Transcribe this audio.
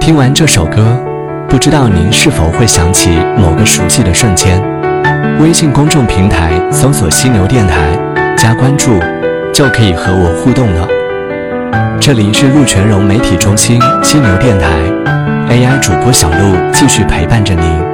听完这首歌，不知道您是否会想起某个熟悉的瞬间？微信公众平台搜索犀牛电台，加关注，就可以和我互动了。这里是陆全融媒体中心犀牛电台 ，AI 主播小鹿继续陪伴着您。